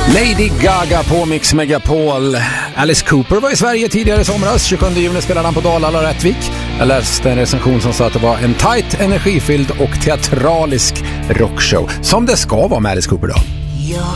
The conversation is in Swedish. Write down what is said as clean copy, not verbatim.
Lady Gaga på Mix Megapol. Alice Cooper var i Sverige tidigare i somras. 27 juni spelade han på Dalala och Rättvik. Jag läste en recension som sa att det var en tight, energifylld och teatralisk rockshow. Som det ska vara med Alice Cooper då. Your